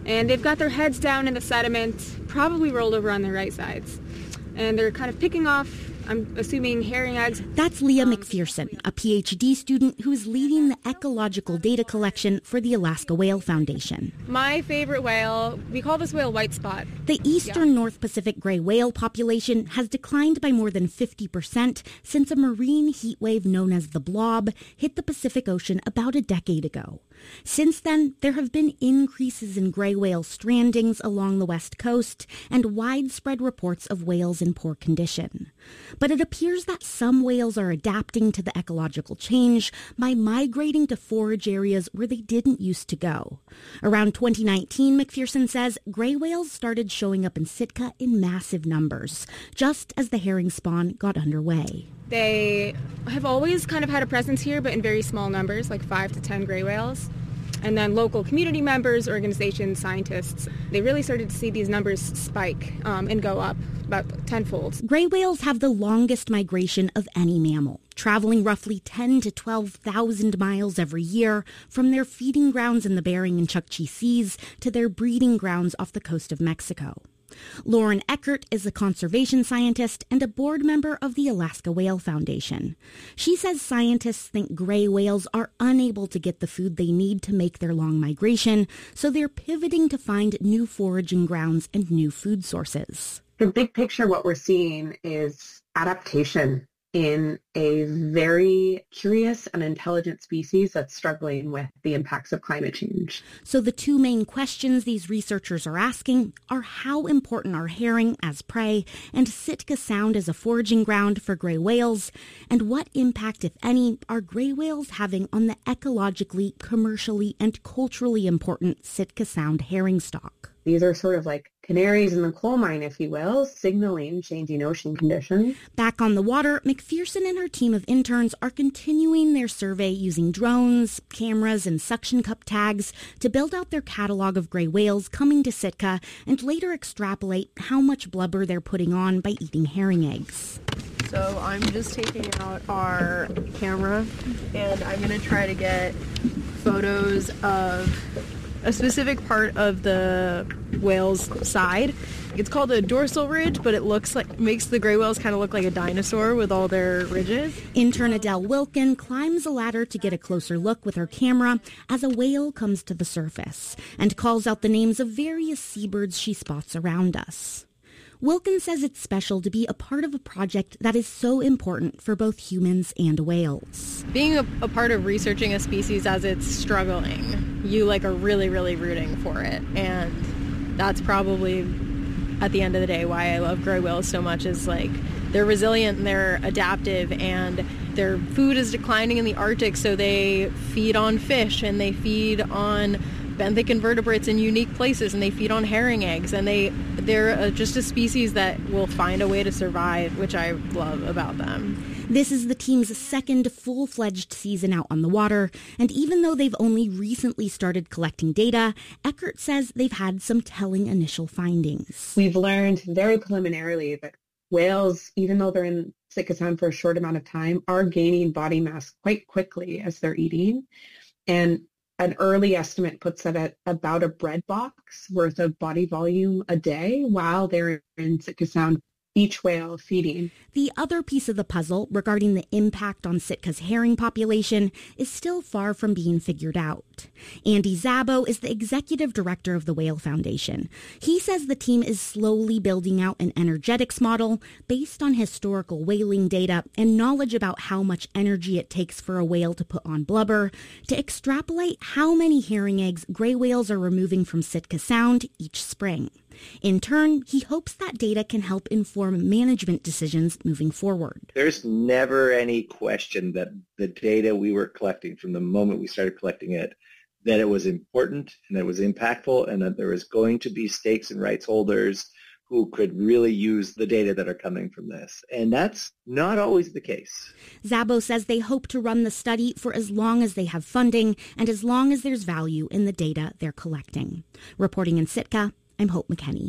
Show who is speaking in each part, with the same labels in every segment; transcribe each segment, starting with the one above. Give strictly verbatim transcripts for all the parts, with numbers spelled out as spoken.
Speaker 1: And they've got their heads down in the sediment, probably rolled over on their right sides. And they're kind of picking off, I'm assuming, herring eggs.
Speaker 2: That's Leah McPherson, a P H D student who is leading the ecological data collection for the Alaska Whale Foundation.
Speaker 1: My favorite whale, we call this whale white spot.
Speaker 2: The eastern yeah. North Pacific gray whale population has declined by more than fifty percent since a marine heat wave known as the blob hit the Pacific Ocean about a decade ago. Since then, there have been increases in gray whale strandings along the west coast and widespread reports of whales in poor condition. But it appears that some whales are adapting to the ecological change by migrating to forage areas where they didn't used to go. Around twenty nineteen, McPherson says, gray whales started showing up in Sitka in massive numbers, just as the herring spawn got underway.
Speaker 1: They have always kind of had a presence here, but in very small numbers, like five to ten gray whales. And then local community members, organizations, scientists, they really started to see these numbers spike um, and go up about tenfold.
Speaker 2: Gray whales have the longest migration of any mammal, traveling roughly ten to twelve thousand miles every year from their feeding grounds in the Bering and Chukchi Seas to their breeding grounds off the coast of Mexico. Lauren Eckert is a conservation scientist and a board member of the Alaska Whale Foundation. She says scientists think gray whales are unable to get the food they need to make their long migration, so they're pivoting to find new foraging grounds and new food sources.
Speaker 3: The big picture, what we're seeing is adaptation in a very curious and intelligent species that's struggling with the impacts of climate change.
Speaker 2: So the two main questions these researchers are asking are how important are herring as prey and Sitka Sound as a foraging ground for gray whales, and what impact, if any, are gray whales having on the ecologically, commercially, and culturally important Sitka Sound herring stock.
Speaker 3: These are sort of like canaries in the coal mine, if you will, signaling changing ocean conditions.
Speaker 2: Back on the water, McPherson and her team of interns are continuing their survey using drones, cameras, and suction cup tags to build out their catalog of gray whales coming to Sitka and later extrapolate how much blubber they're putting on by eating herring eggs.
Speaker 4: So I'm just taking out our camera and I'm going to try to get photos of a specific part of the whale's side. It's called a dorsal ridge, but it looks like makes the gray whales kind of look like a dinosaur with all their ridges.
Speaker 2: Intern Adele Wilkin climbs a ladder to get a closer look with her camera as a whale comes to the surface and calls out the names of various seabirds she spots around us. Wilkin says it's special to be a part of a project that is so important for both humans and whales.
Speaker 4: Being a, a part of researching a species as it's struggling, you like are really, really rooting for it. And that's probably, at the end of the day, why I love gray whales so much is like they're resilient and they're adaptive and their food is declining in the Arctic, so they feed on fish and they feed on benthic invertebrates in unique places, and they feed on herring eggs, and they they're uh, just a species that will find a way to survive, which I love about them.
Speaker 2: This is the team's second full-fledged season out on the water, and even though they've only recently started collecting data, Eckert says they've had some telling initial findings.
Speaker 3: We've learned very preliminarily that whales, even though they're in Sitka Sound for a short amount of time, are gaining body mass quite quickly as they're eating, and an early estimate puts it at about a bread box worth of body volume a day while they're in Sitka Sound, each whale feeding.
Speaker 2: The other piece of the puzzle regarding the impact on Sitka's herring population is still far from being figured out. Andy Szabo is the executive director of the Whale Foundation. He says the team is slowly building out an energetics model based on historical whaling data and knowledge about how much energy it takes for a whale to put on blubber to extrapolate how many herring eggs gray whales are removing from Sitka Sound each spring. In turn, he hopes that data can help inform management decisions moving forward.
Speaker 5: There's never any question that the data we were collecting from the moment we started collecting it, that it was important and that it was impactful and that there was going to be stakes and rights holders who could really use the data that are coming from this. And that's not always the case.
Speaker 2: Szabo says they hope to run the study for as long as they have funding and as long as there's value in the data they're collecting. Reporting in Sitka, I'm Hope McKenney.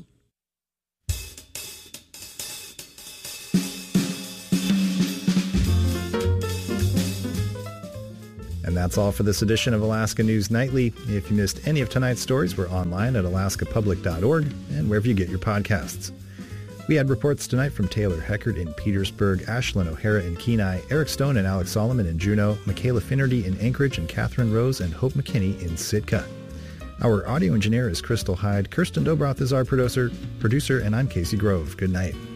Speaker 6: And And that's all for this edition of Alaska News Nightly. If you missed any of tonight's stories, we're online at alaska public dot org and wherever you get your podcasts. We had reports tonight from Taylor Heckert in Petersburg, Ashlyn O'Hara in Kenai, Eric Stone and Alex Solomon in Juneau, Michaela Finnerty in Anchorage, and Catherine Rose and Hope McKinney in Sitka. Our audio engineer is Crystal Hyde. Kirsten Dobroth is our producer, producer, and I'm Casey Grove. Good night.